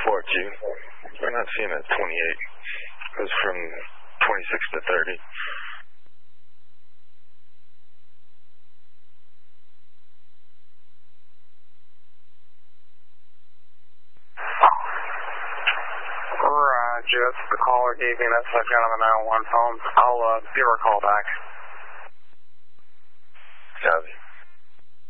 4Q. We're not seeing that 28. It was from 26 to 30. Roger, that's the caller gave me that subject on the 911 phone. I'll give her a call back. Copy.